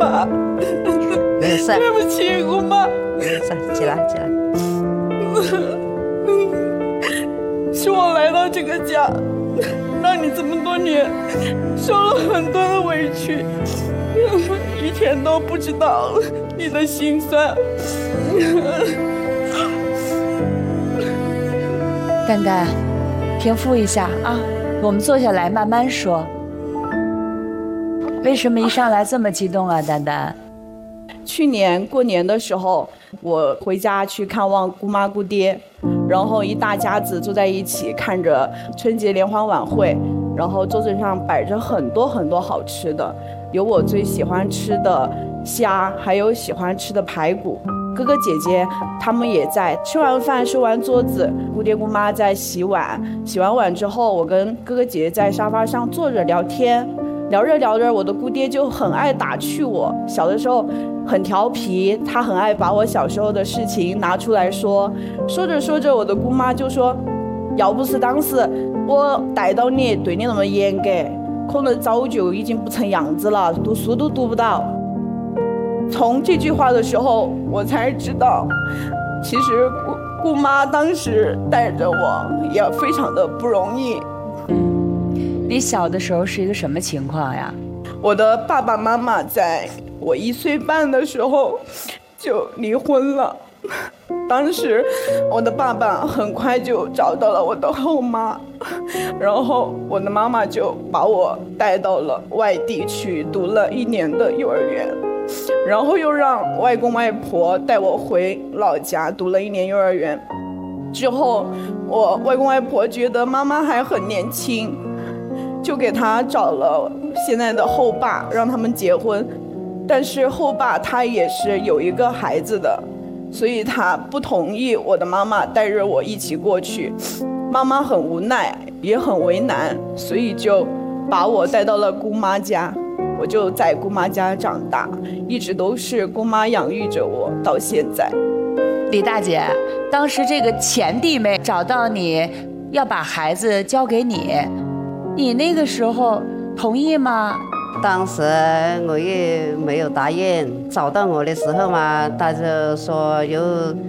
妈， 没事， 对不起，姑妈。 没事，起来。 是我来到这个家，让你这么多年受了很多的委屈，以前都不知道你的心酸。 丹丹，平复一下啊，我们坐下来慢慢说。为什么一上来这么激动啊，丹丹？ 去年过年的时候，我回家去看望姑妈姑爹，然后一大家子坐在一起看着春节联欢晚会，然后桌子上摆着很多很多好吃的，有我最喜欢吃的虾，还有喜欢吃的排骨。哥哥姐姐他们也在，吃完饭收完桌子，姑爹姑妈在洗碗，洗完碗之后，我跟哥哥姐姐在沙发上坐着聊天。聊着，我的姑爹就很爱打趣我。小的时候很调皮，他很爱把我小时候的事情拿出来说。说着，我的姑妈就说：“要不是当时我带到你，对你那么严格，可能早就已经不成样子了，读书都读不到。”从这句话的时候，我才知道，其实姑妈当时带着我也非常的不容易。 你小的时候是一个什么情况呀？ 我的爸爸妈妈在我1岁半的时候就离婚了。当时我的爸爸很快就找到了我的后妈，然后我的妈妈就把我带到了外地去读了1年的幼儿园，然后又让外公外婆带我回老家读了1年幼儿园。之后我外公外婆觉得妈妈还很年轻，就给他找了现在的后爸，让他们结婚。但是后爸他也是有一个孩子的，所以他不同意我的妈妈带着我一起过去。妈妈很无奈，也很为难，所以就把我带到了姑妈家。我就在姑妈家长大，一直都是姑妈养育着我到现在。 李大姐，当时这个前弟妹找到你，要把孩子交给你，你那个时候同意吗？ 当时我也没有答应，找到我的时候嘛，他就说有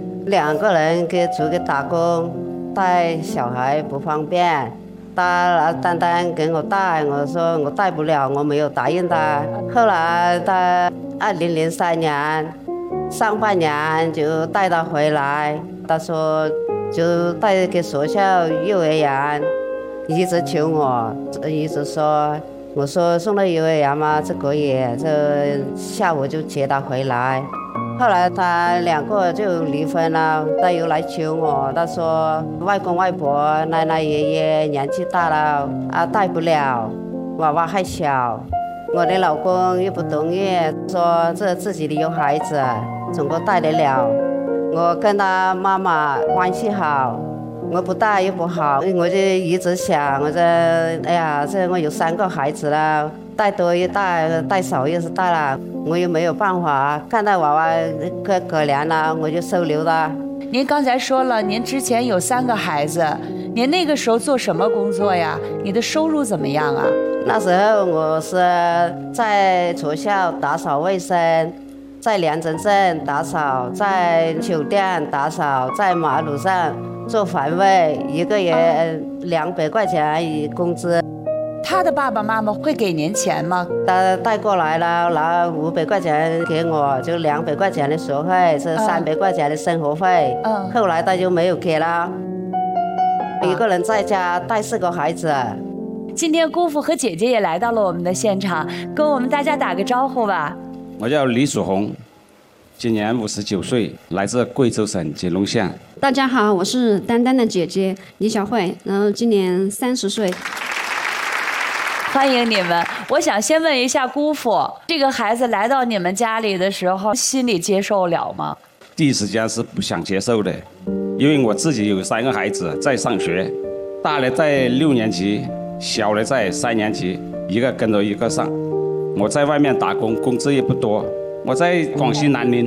2个人给出去打工，带小孩不方便，他单单给我带，我说我带不了，我没有答应他。后来他2003年上半年就带他回来，他说就带给学校幼儿园，一直求我，一直说。我说送到幼儿园嘛，这可以，这下午就接他回来。后来他2个就离婚了，他又来求我，他说外公外婆、奶奶爷爷年纪大了带不了，娃娃还小。我的老公又不同意，说这自己的有孩子，怎么带得了？我跟他妈妈关系好。我不带又不好，我就一直想，我这这我有3个孩子了，带多又带，带少又是带了，我又没有办法，看到娃娃可怜了，我就收留他。 您刚才说了，您之前有3个孩子，您那个时候做什么工作呀？你的收入怎么样啊？ 那时候我是在学校打扫卫生，在廉政镇打扫，在酒店打扫，在马路上做环卫，1个月200块钱工资。 他的爸爸妈妈会给您钱吗？ 他带过来了，拿500块钱给我，就200块钱的学费，是300块钱的生活费。后来他就没有给了。一个人在家带4个孩子。 今天姑父和姐姐也来到了我们的现场，跟我们大家打个招呼吧。 我叫李曙红，今年59岁，来自贵州省吉隆县。 大家好，我是丹丹的姐姐李小慧，然后今年30岁。 欢迎你们。我想先问一下姑父，这个孩子来到你们家里的时候，心里接受了吗？ 第一时间是不想接受的，因为我自己有3个孩子在上学，大的在6年级，小的在3年级，一个跟着一个上。我在外面打工，工资也不多。我在广西南宁